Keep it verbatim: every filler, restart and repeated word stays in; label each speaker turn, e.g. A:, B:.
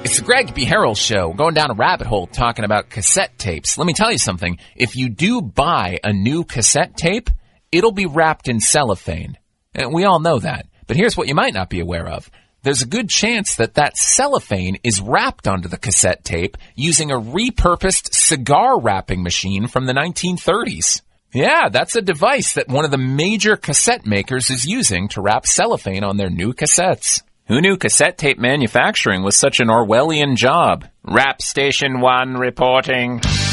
A: It's the Greg B. Harrell Show. We're going down a rabbit hole talking about cassette tapes. Let me tell you something. If you do buy a new cassette tape, it'll be wrapped in cellophane. And we all know that. But here's what you might not be aware of. There's a good chance that that cellophane is wrapped onto the cassette tape using a repurposed cigar wrapping machine from the nineteen thirties. Yeah, that's a device that one of the major cassette makers is using to wrap cellophane on their new cassettes. Who knew cassette tape manufacturing was such an Orwellian job? Rap Station One reporting.